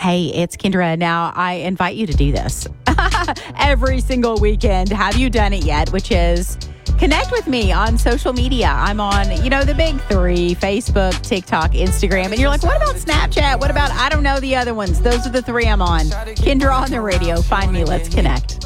Hey, it's Kendra. Now, I invite you to do this every single weekend. Have you done it yet? Which is connect with me on social media. I'm on, the big three: Facebook, TikTok, Instagram. And you're like, what about Snapchat? What about, I don't know, the other ones? Those are the three I'm on. Kendra on the radio. Find me. Let's connect.